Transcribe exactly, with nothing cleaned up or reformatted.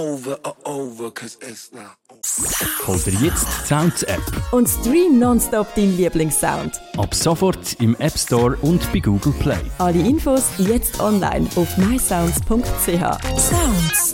Over, over, 'cause it's not over. Hol dir jetzt die Sounds-App. Und stream nonstop deinen Lieblingssound. Ab sofort im App Store und bei Google Play. Alle Infos jetzt online auf my sounds punkt c h. Sounds.